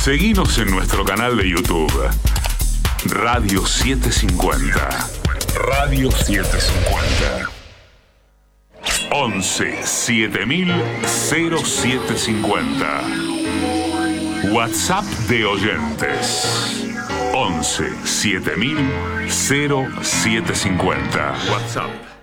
Seguinos en nuestro canal de YouTube. Radio 750. Radio 750. 11 7000 0750. WhatsApp de oyentes. 11 7000 0750. WhatsApp.